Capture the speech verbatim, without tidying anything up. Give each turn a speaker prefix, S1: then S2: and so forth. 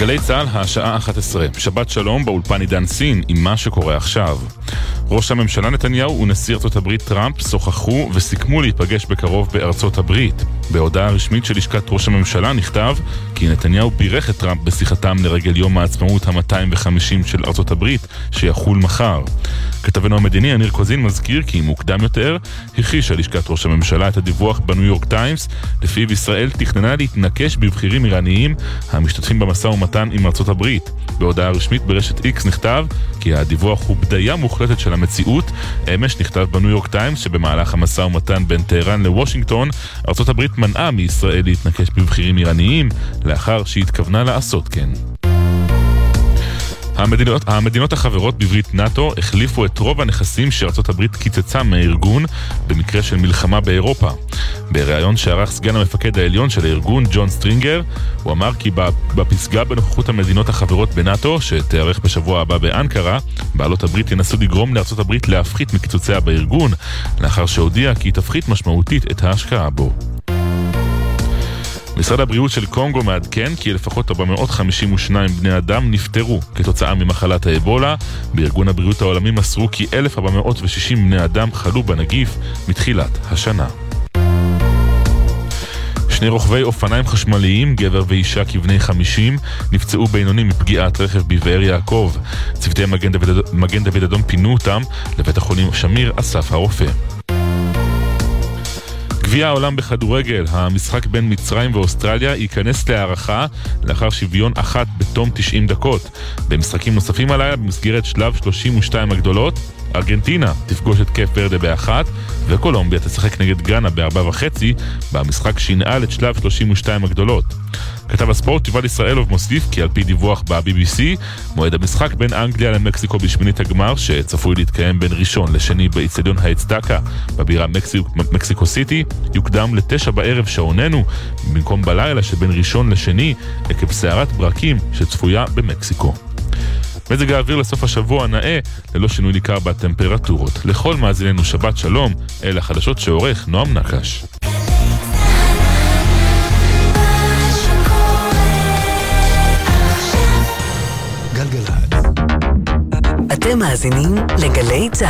S1: גלי צהל, השעה אחת עשרה. שבת שלום, באולפן עידן סין עם מה שקורה עכשיו. ראש הממשלה נתניהו ונשיא ארצות הברית טראמפ שוחחו וסיכמו להיפגש בקרוב בארצות הברית. בהודעה רשמית של לשכת ראש הממשלה נכתב כי נתניהו בירך את טראמפ בשיחתם לרגל יום העצמאות ה-מאתיים וחמישים של ארצות הברית שיחול מחר. כתבנו המדיני יניר קוזין מזכיר כי מוקדם יותר הכחישה לשכת ראש הממשלה את הדיווח בניו יורק טיימס לפיו ישראל תכננה להתנקש בבחירים איראניים המשתתפים במשא ומתן עם ארצות הברית. בהודעה רשמית ברשת איקס נכתב כי הדיווח הוא בדיה מוחלטת של המציאות. אמש נכתב בניו יורק טיימס שבמהלך המשא ומתן בין טהרן לוושינגטון ארצות הברית מנעה מישראל להתנקש בבחירים איראניים לאחר שהתכוונה לעשות כן. המדינות, המדינות החברות בברית נאטו החליפו את רוב הנכסים שארצות הברית קיצצה מהארגון במקרה של מלחמה באירופה. בריאיון שערך סגן המפקד העליון של הארגון, ג'ון סטרינגר, הוא אמר כי בפסגה בנוכחות המדינות החברות בנאטו, שתארך בשבוע הבא באנקרה, בעלות הברית ינסו לגרום לארצות הברית להפחית מקיצוציה בארגון, לאחר שהודיע כי תפחית משמעותית את ההשקעה בו. משרד הבריאות של קונגו מעדכן כי לפחות ארבע מאות חמישים ושניים בני אדם נפטרו כתוצאה ממחלת האבולה. בארגון הבריאות העולמי מסרו כי אלף ארבע מאות ושישים בני אדם חלו בנגיף מתחילת השנה. שני רוכבי אופניים חשמליים, גבר ואישה כבני חמישים, נפצעו בינוני מפגיעת רכב בבאר יעקב. צוותי מגן דוד, מגן דוד אדום פינו אותם לבית החולים שמיר אסף הרופא. גביע העולם בכדורגל, המשחק בין מצרים ואוסטרליה ייכנס להערכה לאחר שוויון אחת בתום תשעים דקות. במשחקים נוספים עליי במסגרת שלב שלושים ושתיים הגדולות, ארגנטינה תפגוש את קייפ ורדה באחת וקולומביה תשחק נגד גאנה בארבע וחצי במשחק שינעל את שלב שלושים ושתיים הגדולות. כתב הספורט יובל ישראלוב מוסיף כי על פי דיווח ב-בי בי סי מועד המשחק בין אנגליה למקסיקו בשמינית הגמר שצפוי להתקיים בין ראשון לשני באצטדיון האצטקה בבירה מקסיק, מקסיקו סיטי יוקדם לתשע בערב שעוננו במקום בלילה שבין ראשון לשני עקב סערת ברקים שצפויה במקסיקו. מזג האוויר לסוף השבוע נאה ללא שינוי ניכר בטמפרטורות. לכל מאזיננו שבת שלום, אלה החדשות שעורך נועם נקש.
S2: אתם מאזינים לגלי צהל.